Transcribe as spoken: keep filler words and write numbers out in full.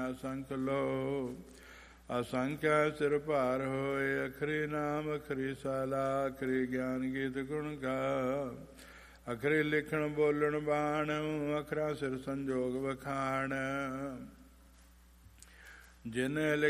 ਅਸੰਖ ਲੋ। ਅਸੰਖਿਆ ਸਿਰ ਭਾਰ ਹੋਏ, ਅਖਰੀ ਨਾਮ ਅਖਰੀ ਸਾਲਾ, ਅਖਰੀ ਗਿਆਨ ਗੀਤ ਗੁਣ ਗਾ। ਅਖਰੀ ਲਿਖਣ ਬੋਲਣ ਬਾਣ, ਅਖਰਾ ਸਿਰ ਸੰਜੋਗ ਵਖਾਣ। ਜਿਨ